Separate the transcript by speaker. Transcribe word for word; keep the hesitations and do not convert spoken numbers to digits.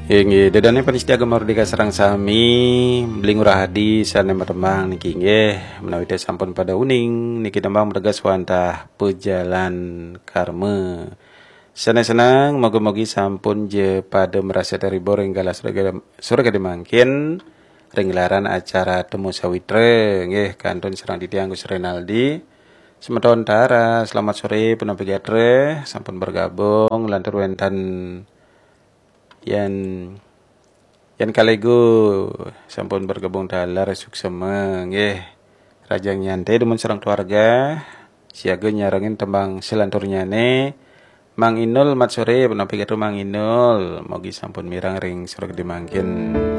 Speaker 1: Inggih, dedane panitia Mardika sareng sami beli ngurah hadi sanem remang niki nggih menawi teh sampun pada uning niki tembang mergas wantah pejalan karma. Senang-senang moga-mogi sampun je pada merasa teribo renggala surga surga dimangkin renggelaran acara temu sawitre nggih kantun serang Didi Agus Renaldi. Semeton Tara, selamat sore penampil gatre sampun bergabung lantur wentan yang yang kalego sampun bergabung dalar suksema nggih rajang nyantai demen sareng keluarga siaga nyarengin tembang selanturnya ne Mang Inul mat sore penampil gatre Mang Inul mogi sampun mirang ring surga dimangkin.